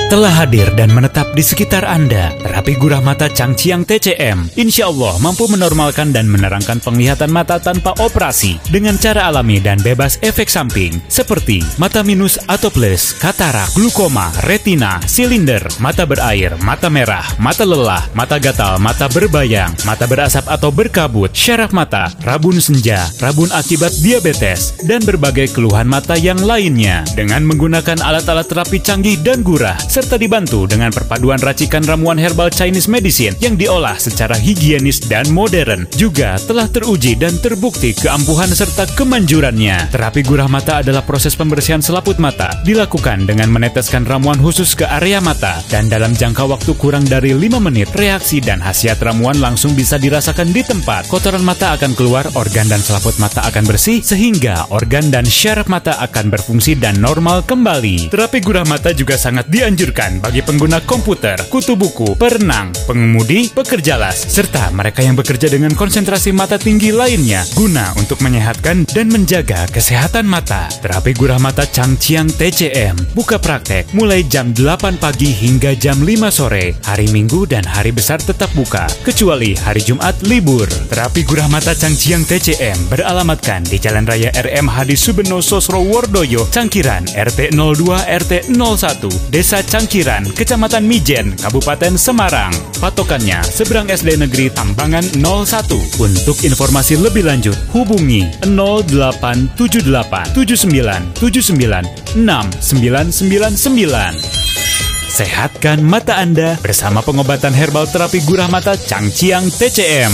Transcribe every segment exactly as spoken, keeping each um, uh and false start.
telah hadir dan menetap di sekitar Anda. Terapi gurah mata Changqiang T C M insya Allah mampu menormalkan dan menerangkan penglihatan mata tanpa operasi dengan cara alami dan bebas efek samping seperti mata minus atau plus, katarak, glukoma, retina, silinder, mata berair, mata merah, mata lelah, mata gatal, mata berbayang, mata berasap atau berkabut, syaraf mata, rabun senja, rabun akibat diabetes, dan berbagai keluhan mata yang lainnya. Dengan menggunakan alat-alat terapi canggih dan gurah, serta dibantu dengan perpaduan racikan ramuan herbal Chinese medicine yang diolah secara higienis dan modern, juga telah teruji dan terbukti keampuhan serta kemanjurannya. Terapi gurah mata adalah proses pembersihan selaput mata, dilakukan dengan meneteskan ramuan khusus ke area mata, dan dalam jangka waktu kurang dari lima menit, reaksi dan khasiat ramuan langsung bisa dirasakan di tempat. Kotoran mata akan keluar, organ dan selaput mata akan bersih, sehingga organ dan syaraf mata akan berfungsi dan normal kembali. Terapi gurah mata juga sangat dianjurkan bagi pengguna komputer, kutu buku, perenang, pengemudi, pekerja las, serta mereka yang bekerja dengan konsentrasi mata tinggi lainnya, guna untuk menyehatkan dan menjaga kesehatan mata. Terapi gurah mata Changqiang T C M buka praktek mulai jam delapan pagi hingga jam lima sore, hari Minggu dan hari besar tetap buka, kecuali hari Jumat libur. Terapi gurah mata Changqiang T C M beralamatkan di Jalan Raya R M Hadi Subeno Sosrowordoyo, Cangkiran, R T nol dua R T nol satu, Desa Cangkiran, Kecamatan Mijen, Kabupaten Semarang. Patokannya seberang S D Negeri Tambangan nol satu. Untuk informasi lebih lanjut, hubungi nol delapan tujuh delapan tujuh sembilan tujuh sembilan enam sembilan sembilan sembilan. Sehatkan mata Anda bersama pengobatan herbal terapi gurah mata Changqiang T C M.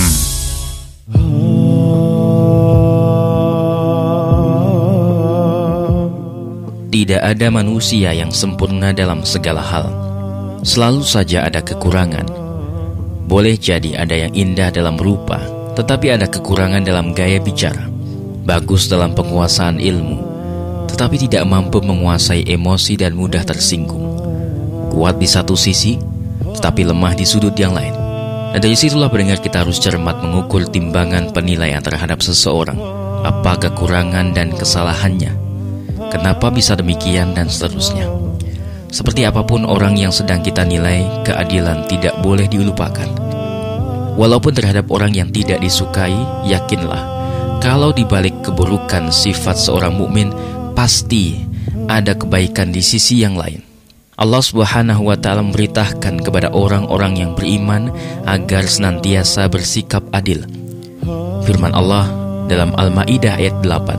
Tidak ada manusia yang sempurna dalam segala hal. Selalu saja ada kekurangan. Boleh jadi ada yang indah dalam rupa, tetapi ada kekurangan dalam gaya bicara. Bagus dalam penguasaan ilmu, tetapi tidak mampu menguasai emosi dan mudah tersinggung. Kuat di satu sisi, tetapi lemah di sudut yang lain. Dan dari situlah pendengar kita harus cermat mengukur timbangan penilaian terhadap seseorang. Apa kekurangan dan kesalahannya? Kenapa bisa demikian dan seterusnya. Seperti apapun orang yang sedang kita nilai, keadilan tidak boleh dilupakan. Walaupun terhadap orang yang tidak disukai, yakinlah kalau dibalik keburukan sifat seorang mukmin pasti ada kebaikan di sisi yang lain. Allah Subhanahu wa Ta'ala memberitahukan kepada orang-orang yang beriman agar senantiasa bersikap adil. Firman Allah dalam Al-Maidah ayat delapan.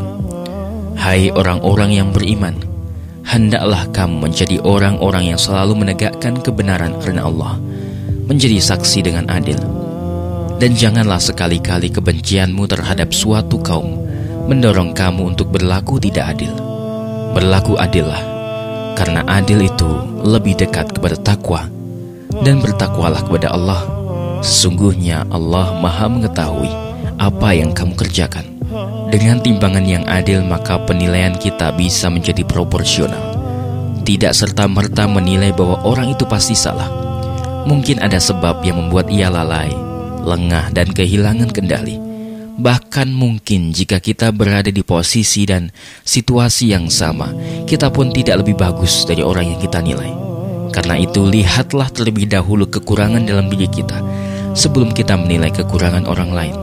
Hai orang-orang yang beriman, hendaklah kamu menjadi orang-orang yang selalu menegakkan kebenaran karena Allah, menjadi saksi dengan adil. Dan janganlah sekali-kali kebencianmu terhadap suatu kaum mendorong kamu untuk berlaku tidak adil. Berlaku adillah, karena adil itu lebih dekat kepada takwa. Dan bertakwalah kepada Allah. Sesungguhnya Allah Maha mengetahui apa yang kamu kerjakan. Dengan timbangan yang adil, maka penilaian kita bisa menjadi proporsional. Tidak serta-merta menilai bahwa orang itu pasti salah. Mungkin ada sebab yang membuat ia lalai, lengah, dan kehilangan kendali. Bahkan mungkin jika kita berada di posisi dan situasi yang sama, kita pun tidak lebih bagus dari orang yang kita nilai. Karena itu, lihatlah terlebih dahulu kekurangan dalam diri kita sebelum kita menilai kekurangan orang lain.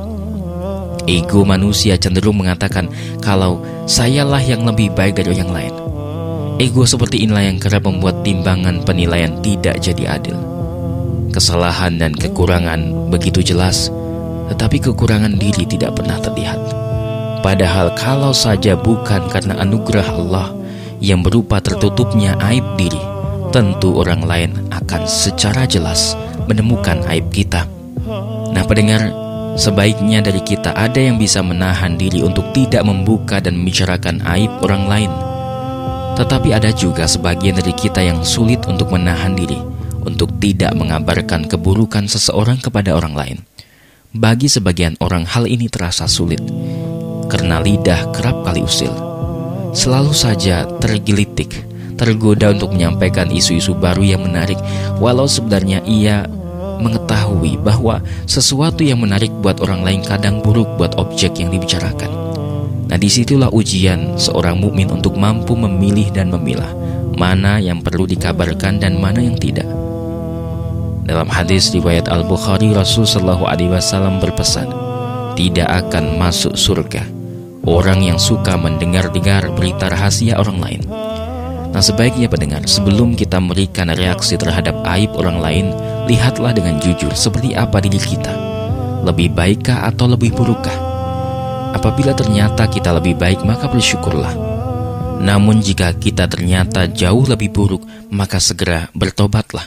Ego manusia cenderung mengatakan kalau sayalah yang lebih baik dari yang lain. Ego seperti inilah yang kerap membuat timbangan penilaian tidak jadi adil. Kesalahan dan kekurangan begitu jelas, tetapi kekurangan diri tidak pernah terlihat. Padahal kalau saja bukan karena anugerah Allah yang berupa tertutupnya aib diri, tentu orang lain akan secara jelas menemukan aib kita. Nah pendengar, sebaiknya dari kita ada yang bisa menahan diri untuk tidak membuka dan membicarakan aib orang lain. Tetapi ada juga sebagian dari kita yang sulit untuk menahan diri untuk tidak mengabarkan keburukan seseorang kepada orang lain. Bagi sebagian orang hal ini terasa sulit, karena lidah kerap kali usil. Selalu saja tergelitik, tergoda untuk menyampaikan isu-isu baru yang menarik, walau sebenarnya ia mengetahui bahwa sesuatu yang menarik buat orang lain kadang buruk buat objek yang dibicarakan. Nah, disitulah ujian seorang mukmin untuk mampu memilih dan memilah mana yang perlu dikabarkan dan mana yang tidak. Dalam hadis riwayat Al-Bukhari, Rasul Shallallahu Alaihi Wasallam berpesan, tidak akan masuk surga orang yang suka mendengar-dengar berita rahasia orang lain. Nah, sebaiknya pendengar, sebelum kita memberikan reaksi terhadap aib orang lain, lihatlah dengan jujur seperti apa diri kita. Lebih baikkah atau lebih burukkah? Apabila ternyata kita lebih baik, maka bersyukurlah. Namun jika kita ternyata jauh lebih buruk, maka segera bertobatlah.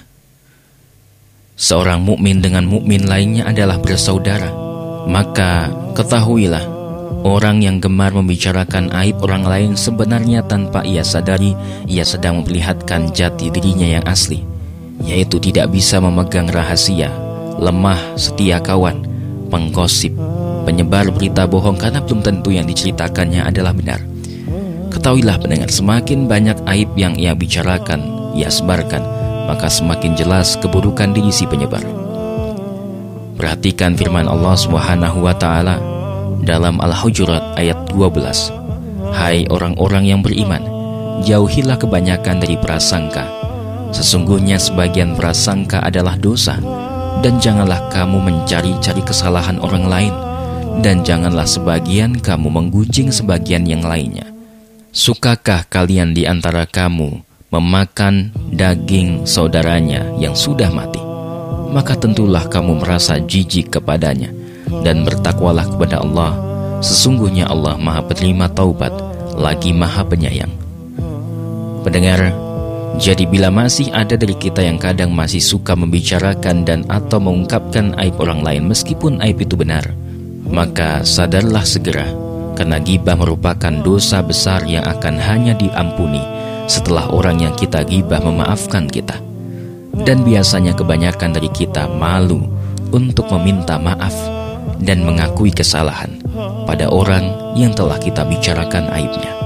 Seorang mukmin dengan mukmin lainnya adalah bersaudara. Maka ketahuilah, orang yang gemar membicarakan aib orang lain sebenarnya tanpa ia sadari, ia sedang memperlihatkan jati dirinya yang asli, yaitu tidak bisa memegang rahasia, lemah setia kawan, penggosip, penyebar berita bohong karena belum tentu yang diceritakannya adalah benar. Ketahuilah pendengar, semakin banyak aib yang ia bicarakan, ia sebarkan, maka semakin jelas keburukan diri si penyebar. Perhatikan firman Allah Subhanahu wa Ta'ala dalam Al-Hujurat ayat dua belas. Hai orang-orang yang beriman, jauhilah kebanyakan dari prasangka. Sesungguhnya sebagian prasangka adalah dosa. Dan janganlah kamu mencari-cari kesalahan orang lain, dan janganlah sebagian kamu menggunjing sebagian yang lainnya. Sukakah kalian di antara kamu memakan daging saudaranya yang sudah mati? Maka tentulah kamu merasa jijik kepadanya, dan bertakwalah kepada Allah. Sesungguhnya Allah Maha Penerima Taubat, lagi Maha Penyayang. Pendengar, jadi bila masih ada dari kita yang kadang masih suka membicarakan dan atau mengungkapkan aib orang lain meskipun aib itu benar, maka sadarlah segera, karena ghibah merupakan dosa besar yang akan hanya diampuni setelah orang yang kita ghibah memaafkan kita. Dan biasanya kebanyakan dari kita malu untuk meminta maaf dan mengakui kesalahan pada orang yang telah kita bicarakan aibnya.